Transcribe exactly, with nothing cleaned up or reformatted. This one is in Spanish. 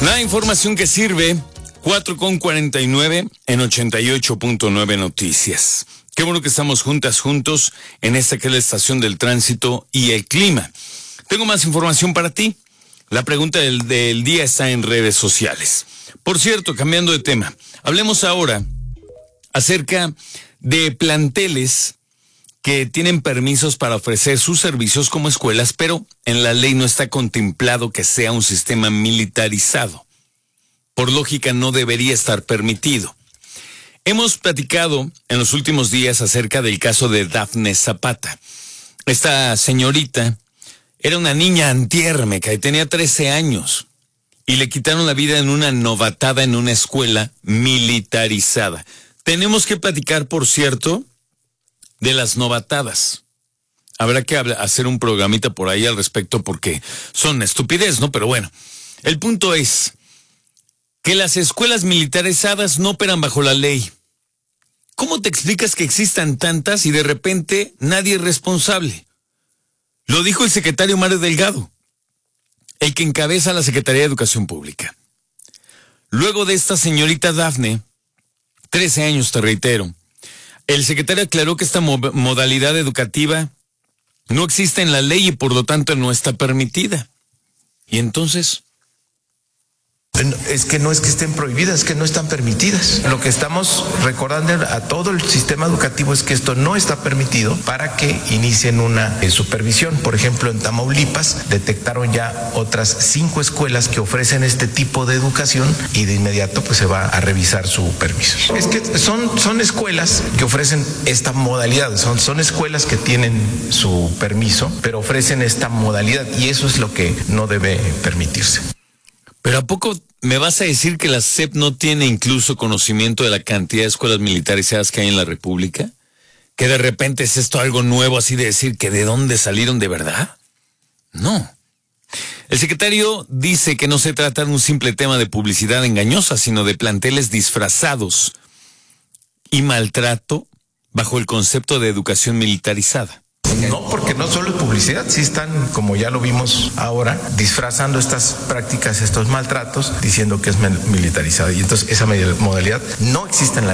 La información que sirve, cuatro con cuarenta y nueve en ochenta y ocho punto nueve Noticias. Qué bueno que estamos juntas, juntos, en esta que es la estación del tránsito y el clima. Tengo más información para ti. La pregunta del, del día está en redes sociales. Por cierto, cambiando de tema, hablemos ahora acerca de planteles que tienen permisos para ofrecer sus servicios como escuelas, pero en la ley no está contemplado que sea un sistema militarizado. Por lógica, no debería estar permitido. Hemos platicado en los últimos días acerca del caso de Dafne Zapata. Esta señorita era una niña antiérmica y tenía trece años y le quitaron la vida en una novatada en una escuela militarizada. Tenemos que platicar, por cierto, de las novatadas. Habrá que hacer un programita por ahí al respecto porque son estupidez, ¿no? Pero bueno, el punto es que las escuelas militarizadas no operan bajo la ley. ¿Cómo te explicas que existan tantas y de repente nadie es responsable? Lo dijo el secretario Mario Delgado, el que encabeza la Secretaría de Educación Pública. Luego de esta señorita Dafne, trece años, te reitero, el secretario aclaró que esta mo- modalidad educativa no existe en la ley y por lo tanto no está permitida. Y entonces, es que no es que estén prohibidas, es que no están permitidas. Lo que estamos recordando a todo el sistema educativo es que esto no está permitido para que inicien una eh, supervisión. Por ejemplo, en Tamaulipas detectaron ya otras cinco escuelas que ofrecen este tipo de educación y de inmediato pues se va a revisar su permiso. Es que son, son escuelas que ofrecen esta modalidad, son, son escuelas que tienen su permiso, pero ofrecen esta modalidad y eso es lo que no debe permitirse. ¿pero a poco me vas a decir que la S E P no tiene incluso conocimiento de la cantidad de escuelas militarizadas que hay en la República? ¿Que de repente es esto algo nuevo así de decir que de dónde salieron de verdad? No. El secretario dice que no se trata de un simple tema de publicidad engañosa, sino de planteles disfrazados y maltrato bajo el concepto de educación militarizada. No, porque no solo es publicidad, sí están, como ya lo vimos ahora, disfrazando estas prácticas, estos maltratos, diciendo que es militarizada. Y entonces esa modalidad no existe en la